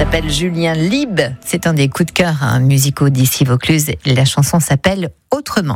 s'appelle Julien Lib. C'est un des coups de cœur musicaux d'ici Vaucluse. La chanson s'appelle Autrement.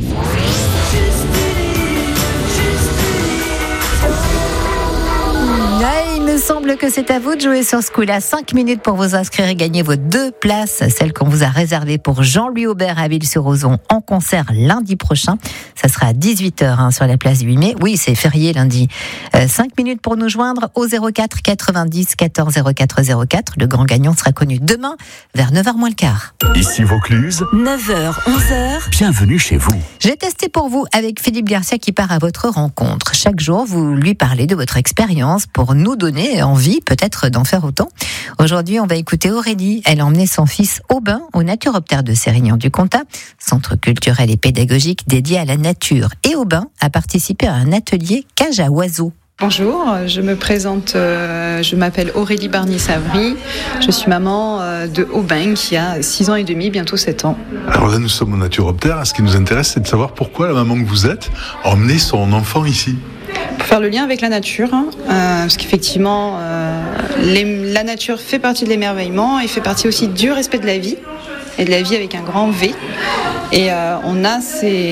Il me semble que c'est à vous de jouer sur ce coup-là. 5 minutes pour vous inscrire et gagner vos 2 places, celles qu'on vous a réservées pour Jean-Louis Aubert à Ville-sur-Ozon en concert lundi prochain. Ça sera à 18h sur la place du 8 mai. Oui, c'est férié lundi. 5 minutes pour nous joindre au 04 90 14 04 04. Le grand gagnant sera connu demain vers 9h moins le quart. Ici Vaucluse, 9h, 11h. Bienvenue chez vous. J'ai testé pour vous avec Philippe Garcia qui part à votre rencontre. Chaque jour, vous lui parlez de votre expérience pour nous donner envie peut-être d'en faire autant. Aujourd'hui, on va écouter Aurélie. Elle a emmené son fils Aubin au Naturoptère de Sérignan-du-Comtat, centre culturel et pédagogique dédié à la nature. Et Aubin a participé à un atelier cage à oiseaux. Bonjour, je me présente, je m'appelle Aurélie Barnier-Savry, je suis maman de Aubin qui a 6 ans et demi, bientôt 7 ans. Alors là nous sommes au Naturoptère, ce qui nous intéresse c'est de savoir pourquoi la maman que vous êtes a emmené son enfant ici. Pour faire le lien avec la nature, parce qu'effectivement la nature fait partie de l'émerveillement et fait partie aussi du respect de la vie, et de la vie avec un grand V. Et on a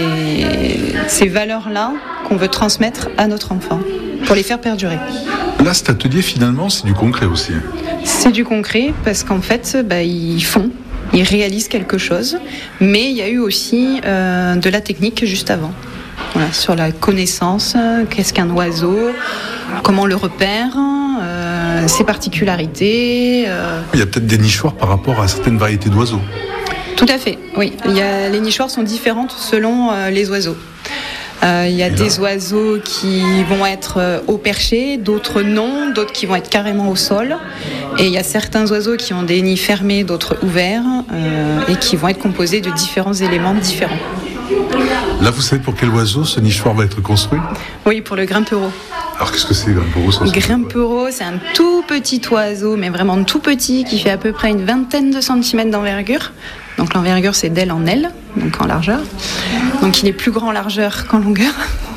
ces valeurs-là qu'on veut transmettre à notre enfant, pour les faire perdurer. Là, cet atelier, finalement, c'est du concret aussi. C'est du concret, parce qu'en fait, ils réalisent quelque chose, mais il y a eu aussi de la technique juste avant. Voilà, sur la connaissance, qu'est-ce qu'un oiseau, comment on le repère, ses particularités. Il y a peut-être des nichoirs par rapport à certaines variétés d'oiseaux. Tout à fait, oui. Les nichoirs sont différentes selon les oiseaux. Il y a des oiseaux qui vont être au perché, d'autres non, d'autres qui vont être carrément au sol. Et il y a certains oiseaux qui ont des nids fermés, d'autres ouverts, et qui vont être composés de différents éléments différents. Là, vous savez pour quel oiseau ce nichoir va être construit ? Oui, pour le grimpereau. Alors qu'est-ce que c'est, grimpereau ? Grimpereau, c'est un tout petit oiseau, mais vraiment tout petit, qui fait à peu près une vingtaine de centimètres d'envergure. Donc l'envergure, c'est d'aile en aile, donc en largeur. Donc il est plus grand en largeur qu'en longueur.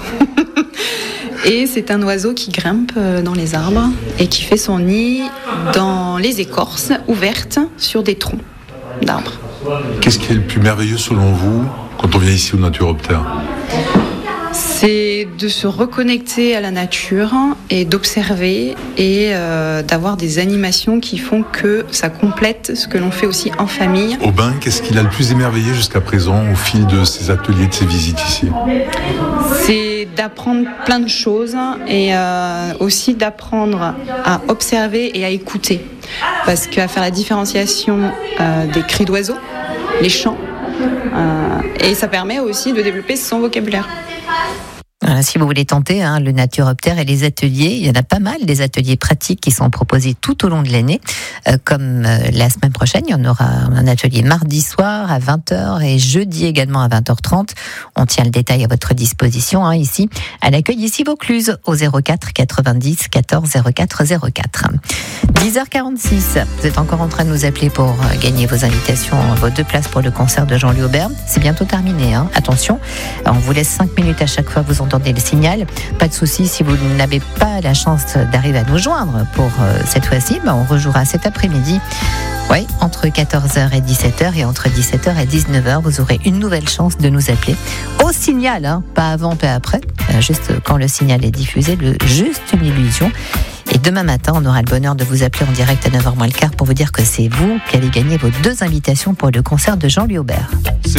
Et c'est un oiseau qui grimpe dans les arbres et qui fait son nid dans les écorces ouvertes sur des troncs d'arbres. Qu'est-ce qui est le plus merveilleux selon vous quand on vient ici au Naturoptère ? C'est de se reconnecter à la nature et d'observer et d'avoir des animations qui font que ça complète ce que l'on fait aussi en famille. Aubin, qu'est-ce qu'il a le plus émerveillé jusqu'à présent au fil de ses ateliers, de ses visites ici ? C'est d'apprendre plein de choses et aussi d'apprendre à observer et à écouter. Parce qu'à faire la différenciation des cris d'oiseaux, les chants, et ça permet aussi de développer son vocabulaire. Voilà, si vous voulez tenter le Naturoptère et les ateliers, il y en a pas mal, des ateliers pratiques qui sont proposés tout au long de l'année. Comme la semaine prochaine, il y en aura un atelier mardi soir à 20h et jeudi également à 20h30. On tient le détail à votre disposition ici, à l'accueil ici Vaucluse, au 04 90 14 04 04. 10h46, vous êtes encore en train de nous appeler pour gagner vos invitations, vos 2 places pour le concert de Jean-Louis Aubert. C'est bientôt terminé, Attention, on vous laisse 5 minutes à chaque fois que vous entendez le signal. Pas de souci si vous n'avez pas la chance d'arriver à nous joindre pour cette fois-ci. On rejouera cet après-midi. Oui, entre 14h et 17h et entre 17h et 19h, vous aurez une nouvelle chance de nous appeler au signal, pas avant, pas après, juste quand le signal est diffusé, juste une illusion. Et demain matin, on aura le bonheur de vous appeler en direct à 9h moins le quart pour vous dire que c'est vous qui allez gagner vos 2 invitations pour le concert de Jean-Louis Aubert.